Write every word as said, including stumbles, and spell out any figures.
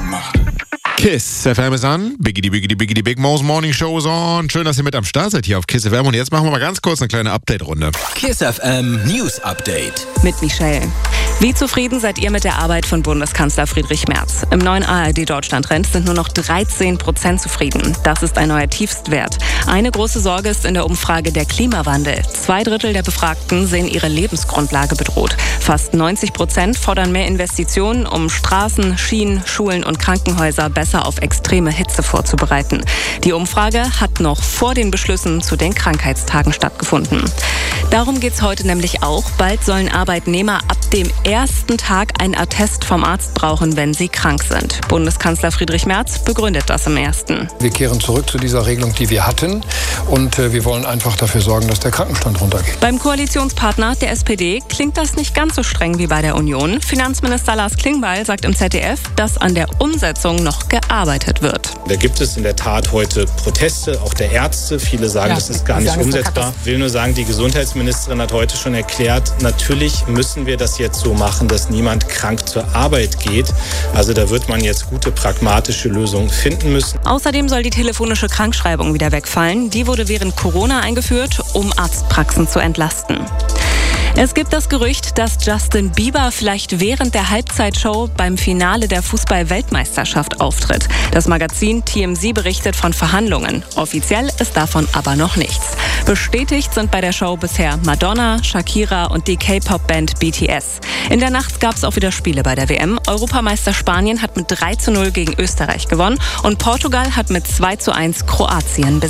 macht. Kiss F M ist an. Biggity, biggity, biggity, Big Mo's Morning Show is on. Schön, dass ihr mit am Start seid hier auf Kiss F M. Und jetzt machen wir mal ganz kurz eine kleine Update-Runde. Kiss F M News Update. Mit Michelle. Wie zufrieden seid ihr mit der Arbeit von Bundeskanzler Friedrich Merz? Im neuen A R D-Deutschland-Trend sind nur noch dreizehn Prozent zufrieden. Das ist ein neuer Tiefstwert. Eine große Sorge ist in der Umfrage der Klimawandel. Zwei Drittel der Befragten sehen ihre Lebensgrundlage bedroht. Fast neunzig Prozent fordern mehr Investitionen, um Straßen, Schienen, Schulen und Krankenhäuser besser auf extreme Hitze vorzubereiten. Die Umfrage hat noch vor den Beschlüssen zu den Krankheitstagen stattgefunden. Darum geht es heute nämlich auch. Bald sollen Arbeitnehmer ab dem ersten Tag einen Attest vom Arzt brauchen, wenn sie krank sind. Bundeskanzler Friedrich Merz begründet das im ersten. Wir kehren zurück zu dieser Regelung, die wir hatten. Und äh, wir wollen einfach dafür sorgen, dass der Krankenstand runtergeht. Beim Koalitionspartner, der S P D, klingt das nicht ganz so streng wie bei der Union. Finanzminister Lars Klingbeil sagt im Z D F, dass an der Umsetzung noch gearbeitet wird. Da gibt es in der Tat heute Proteste, auch der Ärzte. Viele sagen, ja, das ist gar nicht umsetzbar. Ich will nur sagen, die Gesundheitsministerin hat heute schon erklärt, natürlich müssen wir das jetzt so machen, dass niemand krank zur Arbeit geht. Also da wird man jetzt gute, pragmatische Lösungen finden müssen. Außerdem soll die telefonische Krankschreibung wieder wegfallen. Die wurde während Corona eingeführt, um Arztpraxen zu entlasten. Es gibt das Gerücht, dass Justin Bieber vielleicht während der Halbzeitshow beim Finale der Fußball-Weltmeisterschaft auftritt. Das Magazin T M Z berichtet von Verhandlungen. Offiziell ist davon aber noch nichts. Bestätigt sind bei der Show bisher Madonna, Shakira und die K-Pop-Band B T S. In der Nacht gab es auch wieder Spiele bei der W M. Europameister Spanien hat mit drei zu null gegen Österreich gewonnen und Portugal hat mit zwei zu eins Kroatien besiegt.